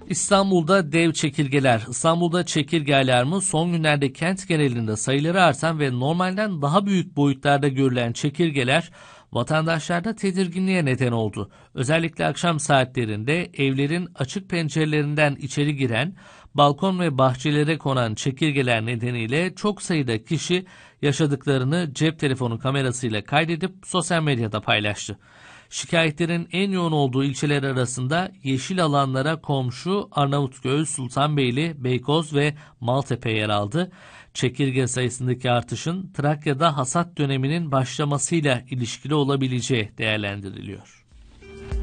İstanbul'da dev çekirgeler. İstanbul'da çekirge alarmı son günlerde kent genelinde sayıları artan ve normalden daha büyük boyutlarda görülen çekirgeler vatandaşlarda tedirginliğe neden oldu. Özellikle akşam saatlerinde evlerin açık pencerelerinden içeri giren, balkon ve bahçelere konan çekirgeler nedeniyle çok sayıda kişi yaşadıklarını cep telefonu kamerasıyla kaydedip sosyal medyada paylaştı. Şikayetlerin en yoğun olduğu ilçeler arasında yeşil alanlara komşu Arnavutköy, Sultanbeyli, Beykoz ve Maltepe yer aldı. Çekirge sayısındaki artışın Trakya'da hasat döneminin başlamasıyla ilişkili olabileceği değerlendiriliyor.